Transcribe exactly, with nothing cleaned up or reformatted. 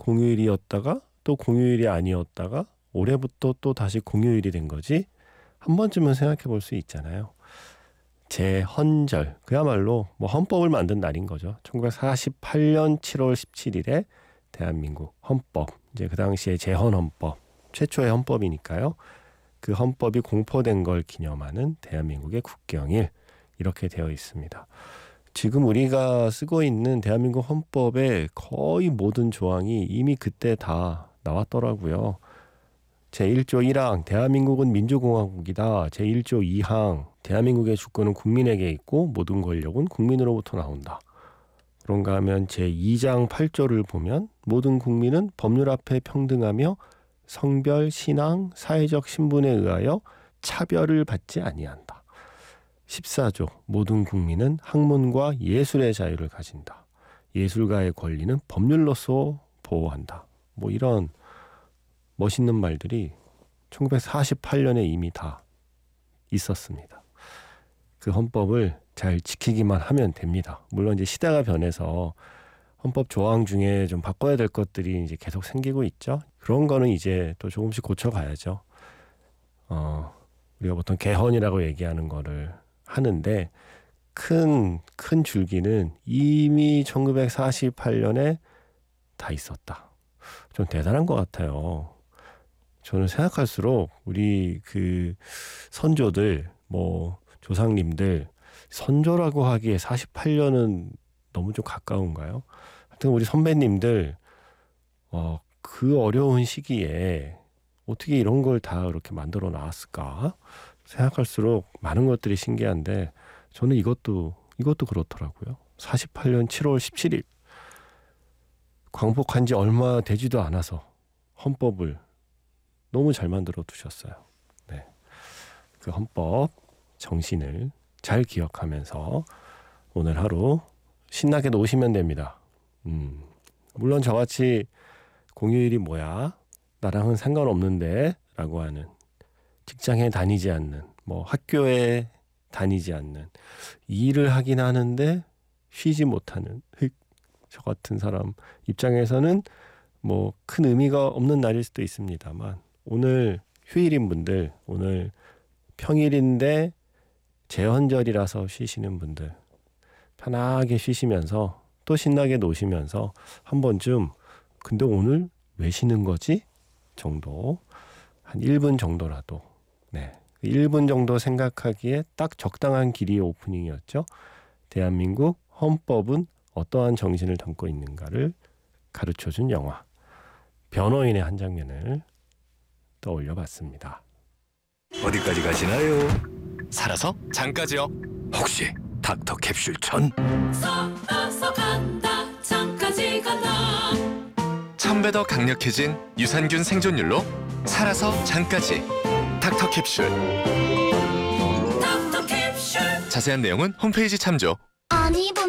공휴일이었다가 또 공휴일이 아니었다가 올해부터 또 다시 공휴일이 된 거지? 한 번쯤은 생각해 볼 수 있잖아요. 제헌절, 그야말로 뭐 헌법을 만든 날인 거죠. 천구백사십팔 년 칠월 십칠일에 대한민국 헌법, 이제 그 당시에 제헌헌법, 최초의 헌법이니까요. 그 헌법이 공포된 걸 기념하는 대한민국의 국경일, 이렇게 되어 있습니다. 지금 우리가 쓰고 있는 대한민국 헌법의 거의 모든 조항이 이미 그때 다 나왔더라고요. 제일조 일항 대한민국은 민주공화국이다. 제일조 이항 대한민국의 주권은 국민에게 있고 모든 권력은 국민으로부터 나온다. 그런가 하면 제이장 팔조를 보면 모든 국민은 법률 앞에 평등하며 성별, 신앙, 사회적 신분에 의하여 차별을 받지 아니한다. 십사조 모든 국민은 학문과 예술의 자유를 가진다. 예술가의 권리는 법률로서 보호한다. 뭐 이런 멋있는 말들이 천구백사십팔 년에 이미 다 있었습니다. 그 헌법을 잘 지키기만 하면 됩니다. 물론 이제 시대가 변해서 헌법 조항 중에 좀 바꿔야 될 것들이 이제 계속 생기고 있죠. 그런 거는 이제 또 조금씩 고쳐가야죠. 어, 우리가 보통 개헌이라고 얘기하는 거를 하는데 큰, 큰 줄기는 이미 천구백사십팔 년에 다 있었다. 좀 대단한 것 같아요. 저는 생각할수록 우리 그 선조들, 뭐 조상님들, 선조라고 하기에 사십팔 년은 너무 좀 가까운가요? 하여튼 우리 선배님들 어, 그 어려운 시기에 어떻게 이런 걸 다 이렇게 만들어 놨을까? 생각할수록 많은 것들이 신기한데 저는 이것도 이것도 그렇더라고요. 사십팔 년 칠월 십칠일 광복한 지 얼마 되지도 않아서 헌법을 너무 잘 만들어 두셨어요. 네. 그 헌법 정신을 잘 기억하면서 오늘 하루 신나게 노시면 됩니다. 음, 물론 저같이 공휴일이 뭐야? 나랑은 상관없는데 라고 하는, 직장에 다니지 않는, 뭐 학교에 다니지 않는, 일을 하긴 하는데 쉬지 못하는 저 같은 사람 입장에서는 뭐 큰 의미가 없는 날일 수도 있습니다만, 오늘 휴일인 분들, 오늘 평일인데 제헌절이라서 쉬시는 분들 편하게 쉬시면서 또 신나게 노시면서 한 번쯤 근데 오늘 왜 쉬는 거지? 정도 한 일 분 정도라도, 네, 일 분 정도 생각하기에 딱 적당한 길이의 오프닝이었죠. 대한민국 헌법은 어떠한 정신을 담고 있는가를 가르쳐준 영화 변호인의 한 장면을 떠올려봤습니다. 어디까지 가시나요? 살아서 장까지요. 혹시 닥터 캡슐 천? 살아서 간다 장까지 간다. 천 배 더 강력해진 유산균 생존율로 살아서 장까지. 닥터 캡슐. 닥터 캡슐. 자세한 내용은 홈페이지 참조.